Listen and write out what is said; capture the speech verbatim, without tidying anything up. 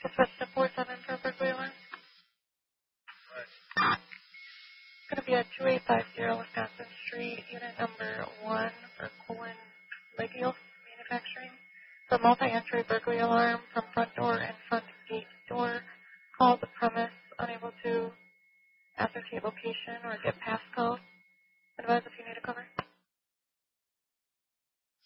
Step four seven for Berkeley alarm. It's going to be at two eight five zero Wisconsin Street, unit number one for Colin Legios Manufacturing. The multi-entry Berkeley alarm from front door and front gate door. Called the premise, unable to ascertain location or get passcode. Advise if you need a cover.